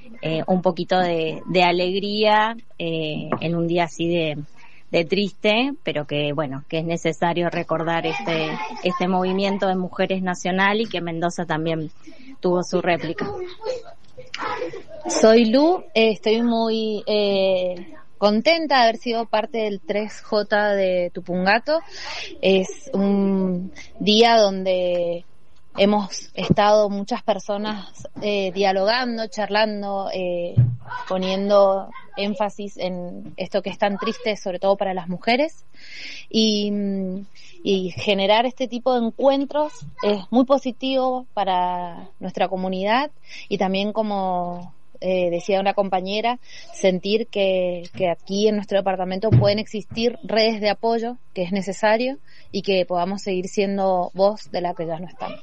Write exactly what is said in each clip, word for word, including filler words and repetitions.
eh, un poquito de, de alegría eh, en un día así de, de triste, pero que bueno, que es necesario recordar este, este movimiento de mujeres nacional y que Mendoza también tuvo su réplica. Soy Lu, eh, estoy muy eh, contenta de haber sido parte del tres J de Tupungato. Es un día donde hemos estado muchas personas eh, dialogando, charlando, eh, poniendo énfasis en esto que es tan triste, sobre todo para las mujeres, y, y generar este tipo de encuentros es muy positivo para nuestra comunidad y también, como eh, decía una compañera, sentir que, que aquí en nuestro departamento pueden existir redes de apoyo, que es necesario, y que podamos seguir siendo voz de la que ya no estamos.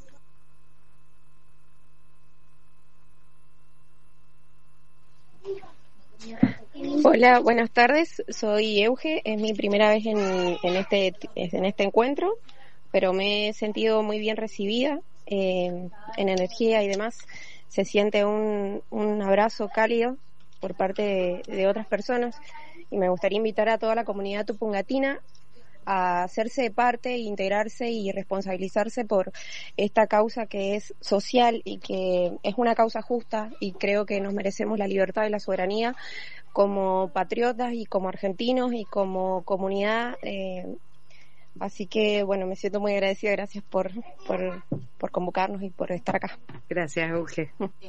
Hola, buenas tardes. Soy Euge. Es mi primera vez en, en este en este encuentro, pero me he sentido muy bien recibida eh, en energía y demás. Se siente un, un abrazo cálido por parte de, de otras personas y me gustaría invitar a toda la comunidad tupungatina a hacerse parte, integrarse y responsabilizarse por esta causa que es social y que es una causa justa, y creo que nos merecemos la libertad y la soberanía como patriotas y como argentinos y como comunidad. Eh, así que bueno, me siento muy agradecida. Gracias por, por, por convocarnos y por estar acá. Gracias, Euge.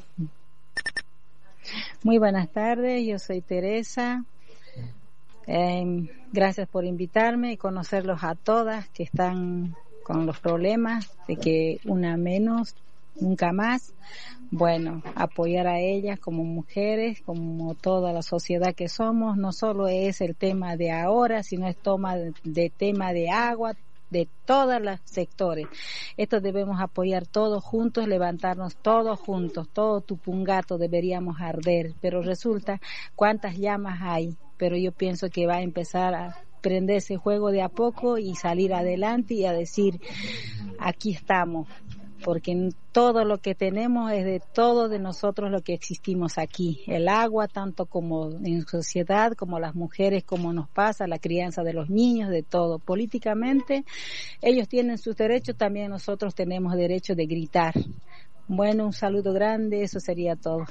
Muy buenas tardes, yo soy Teresa. Eh, gracias por invitarme y conocerlos a todas que están con los problemas de que una menos, nunca más. Bueno, apoyar a ellas como mujeres, como toda la sociedad que somos. No solo es el tema de ahora, sino es toma de, de tema de agua, de todos los sectores. Esto debemos apoyar todos juntos, levantarnos todos juntos, todo Tupungato deberíamos arder, pero resulta cuántas llamas hay, pero yo pienso que va a empezar a prenderse fuego de a poco y salir adelante y a decir, aquí estamos, porque todo lo que tenemos es de todos de nosotros lo que existimos aquí, el agua, tanto como en sociedad, como las mujeres, como nos pasa, la crianza de los niños, de todo. Políticamente, ellos tienen sus derechos, también nosotros tenemos derecho de gritar. Bueno, un saludo grande, eso sería todo.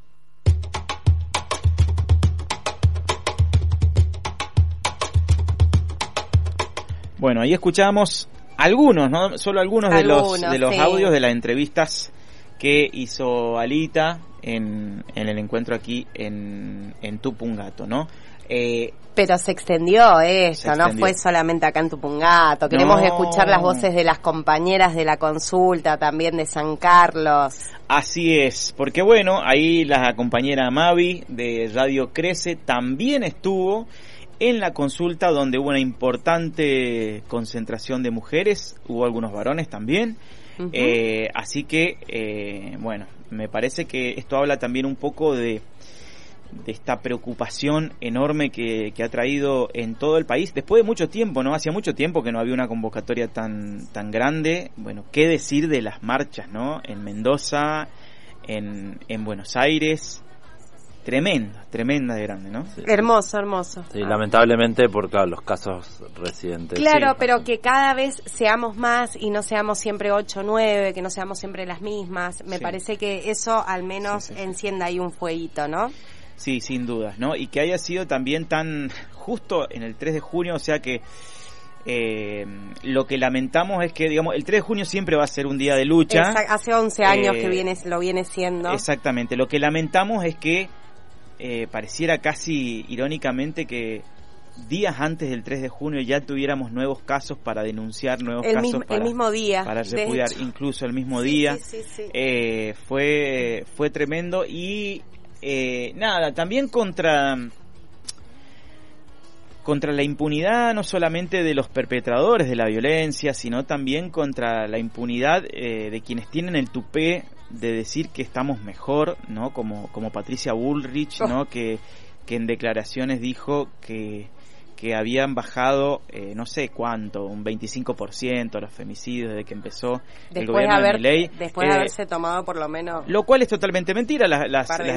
Bueno, ahí escuchamos algunos, ¿no? Solo algunos, algunos de los de los sí. audios de las entrevistas que hizo Alita en, en el encuentro aquí en, en Tupungato, ¿no? Eh, Pero se extendió esto, se extendió. No fue solamente acá en Tupungato. Queremos no. escuchar las voces de las compañeras de la consulta, también de San Carlos. Así es, porque bueno, ahí la compañera Mavi de Radio Crece también estuvo en la consulta, donde hubo una importante concentración de mujeres, hubo algunos varones también, uh-huh. eh, así que, eh, bueno, me parece que esto habla también un poco de, de esta preocupación enorme que, que ha traído en todo el país, después de mucho tiempo, ¿no? Hacía mucho tiempo que no había una convocatoria tan, tan grande. Bueno, qué decir de las marchas, ¿no? En Mendoza, en, en Buenos Aires. Tremenda, tremenda de grande, ¿no? Sí, hermoso, hermoso. Sí, lamentablemente por claro, los casos recientes. Claro, sí, pero que cada vez seamos más y no seamos siempre ocho o nueve, que no seamos siempre las mismas. Me sí. parece que eso al menos sí, sí, encienda ahí un fueguito, ¿no? Sí, sin dudas, ¿no? Y que haya sido también tan justo en el tres de junio, o sea que eh, lo que lamentamos es que, digamos, el tres de junio siempre va a ser un día de lucha. Exact- hace once años eh, que viene, lo viene siendo. Exactamente, lo que lamentamos es que Eh, pareciera casi irónicamente que días antes del tres de junio ya tuviéramos nuevos casos para denunciar, nuevos el casos mismo, para, el mismo día, para repudiar, incluso el mismo sí, día. Sí, sí, sí. Eh, fue, fue tremendo y eh, nada, también contra... contra la impunidad no solamente de los perpetradores de la violencia, sino también contra la impunidad eh, de quienes tienen el tupé de decir que estamos mejor, ¿no? Como como Patricia Bullrich, ¿no? Oh. Que que en declaraciones dijo que que habían bajado eh, no sé cuánto, un veinticinco por ciento los femicidios desde que empezó después el gobierno haber, de Milei. Después de eh, haberse tomado por lo menos... Lo cual es totalmente mentira. Las, las, las